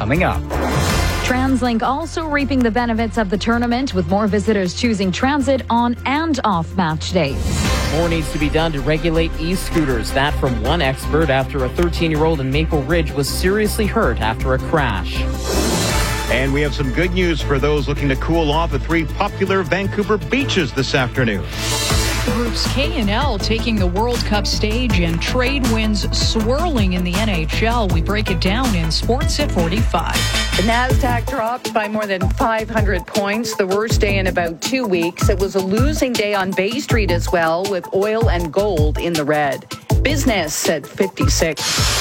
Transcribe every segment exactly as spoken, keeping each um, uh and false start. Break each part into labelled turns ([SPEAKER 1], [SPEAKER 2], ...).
[SPEAKER 1] coming up.
[SPEAKER 2] TransLink also reaping the benefits of the tournament with more visitors choosing transit on and off match days.
[SPEAKER 3] More needs to be done to regulate e-scooters. That from one expert after a thirteen-year-old in Maple Ridge was seriously hurt after a crash.
[SPEAKER 4] And we have some good news for those looking to cool off at three popular Vancouver beaches this afternoon.
[SPEAKER 5] Groups K and L taking the World Cup stage and trade winds swirling in the N H L. We break it down in Sports at forty-five.
[SPEAKER 6] The NASDAQ dropped by more than five hundred points, the worst day in about two weeks. It was a losing day on Bay Street as well, with oil and gold in the red. Business at fifty-six.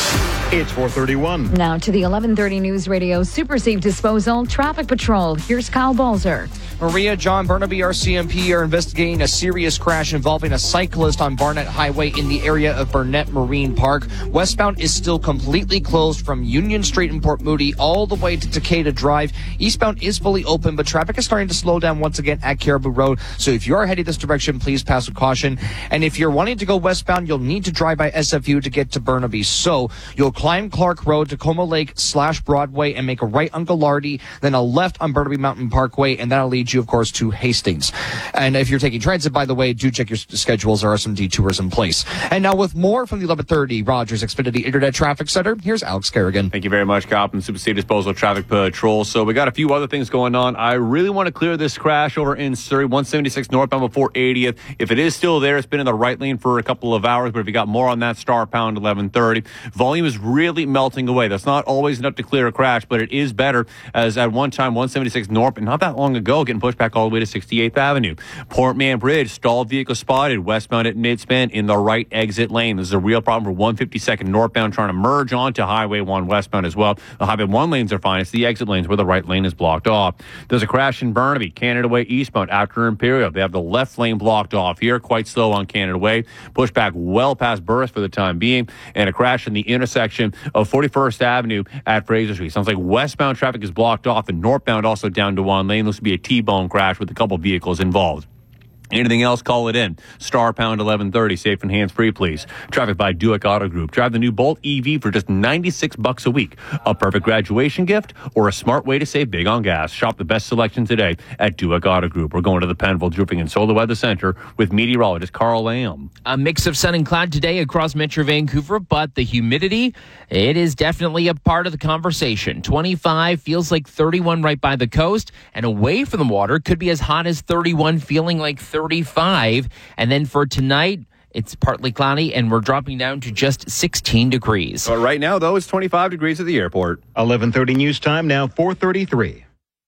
[SPEAKER 4] It's four thirty-one.
[SPEAKER 2] Now to the eleven thirty News Radio Super Safe Disposal Traffic Patrol. Here's Kyle Balzer.
[SPEAKER 7] Maria, John Burnaby, R C M P are investigating a serious crash involving a cyclist on Barnett Highway in the area of Burnett Marine Park. Westbound is still completely closed from Union Street in Port Moody all the way to Takeda Drive. Eastbound is fully open, but traffic is starting to slow down once again at Caribou Road. So if you are heading this direction, please pass with caution. And if you're wanting to go westbound, you'll need to drive by S F U to get to Burnaby. So you'll climb Clark Road, Tacoma Lake slash Broadway, and make a right on Gallardi, then a left on Burnaby Mountain Parkway, and that'll lead you, of course, to Hastings. And if you're taking transit, by the way, do check your schedules. There are some detours in place. And now with more from the eleven thirty Rogers Xfinity Internet Traffic Center, here's Alex Kerrigan.
[SPEAKER 8] Thank you very much, Kyle, from Super Safe Disposal Traffic Patrol. So we got a few other things going on. I really want to clear this crash over in Surrey, one seventy-six northbound before eightieth. If it is still there, it's been in the right lane for a couple of hours, but if you got more on that, star pound eleven thirty. Volume is really melting away. That's not always enough to clear a crash, but it is better, as at one time one seventy-six north, and not that long ago, getting pushed back all the way to sixty-eighth Avenue. Port Mann Bridge, stalled vehicle spotted westbound at Midspan in the right exit lane. This is a real problem for one fifty-second northbound trying to merge onto Highway one westbound as well. The Highway one lanes are fine. It's the exit lanes where the right lane is blocked off. There's a crash in Burnaby, Canada Way eastbound after Imperial. They have the left lane blocked off here, quite slow on Canada Way. Pushed back well past Burris for the time being, and a crash in the intersection of forty-first Avenue at Fraser Street. Sounds like westbound traffic is blocked off and northbound also down to one lane. Looks to be a T-bone crash with a couple vehicles involved. Anything else, call it in. Star pound eleven thirty, safe and hands-free, please. Traffic by Duick Auto Group. Drive the new Bolt E V for just ninety-six bucks a week. A perfect graduation gift or a smart way to save big on gas. Shop the best selection today at Duick Auto Group. We're going to the Penville Roofing and Solar Weather Center with meteorologist Carl Lamb.
[SPEAKER 3] A mix of sun and cloud today across Metro Vancouver, but the humidity, it is definitely a part of the conversation. twenty-five feels like thirty-one right by the coast, and away from the water could be as hot as thirty-one, feeling like thirty-five. And then for tonight, it's partly cloudy, and we're dropping down to just sixteen degrees.
[SPEAKER 8] But right now, though, it's twenty-five degrees at the airport.
[SPEAKER 4] eleven thirty news time, now four thirty-three.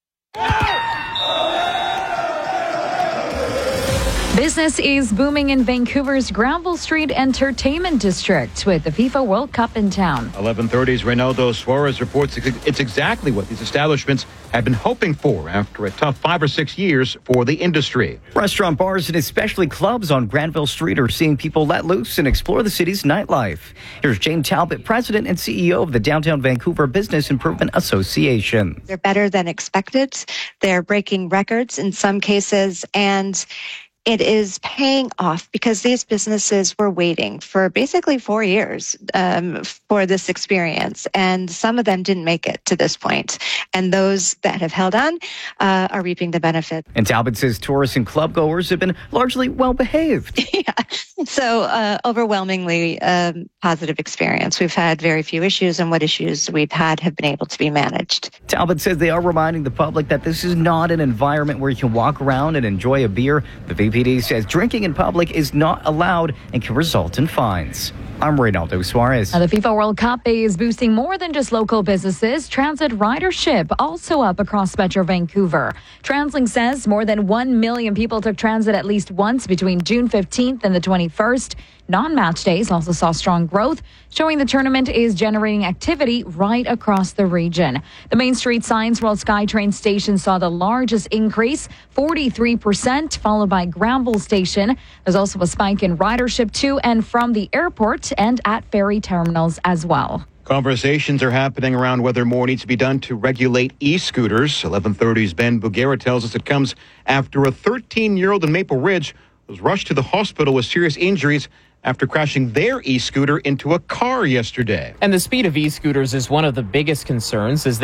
[SPEAKER 2] Business is booming in Vancouver's Granville Street Entertainment District with the FIFA World Cup in town.
[SPEAKER 4] eleven thirty's Reynaldo Suarez reports it's exactly what these establishments have been hoping for after a tough five or six years for the industry.
[SPEAKER 1] Restaurant bars and especially clubs on Granville Street are seeing people let loose and explore the city's nightlife. Here's Jane Talbot, President and C E O of the Downtown Vancouver Business Improvement Association.
[SPEAKER 9] They're better than expected. They're breaking records in some cases, and it is paying off because these businesses were waiting for basically four years um, for this experience, and some of them didn't make it to this point. And those that have held on uh, are reaping the benefit.
[SPEAKER 1] And Talbot says tourists and club goers have been largely well behaved.
[SPEAKER 9] Yeah, so uh, overwhelmingly um, positive experience. We've had very few issues, and what issues we've had have been able to be managed.
[SPEAKER 1] Talbot says they are reminding the public that this is not an environment where you can walk around and enjoy a beer. The V P D says drinking in public is not allowed and can result in fines. I'm Reynaldo Suarez.
[SPEAKER 2] Now, the FIFA World Cup is boosting more than just local businesses. Transit ridership also up across Metro Vancouver. TransLink says more than one million people took transit at least once between June fifteenth and the twenty-first. Non-match days also saw strong growth, showing the tournament is generating activity right across the region. The Main Street Science World SkyTrain station saw the largest increase, forty-three percent, followed by Granville Station. There's also a spike in ridership to and from the airport and at ferry terminals as well.
[SPEAKER 4] Conversations are happening around whether more needs to be done to regulate e-scooters. eleven thirty's Ben Bugera tells us it comes after a thirteen-year-old in Maple Ridge was rushed to the hospital with serious injuries after crashing their e-scooter into a car yesterday.
[SPEAKER 3] And the speed of e-scooters is one of the biggest concerns as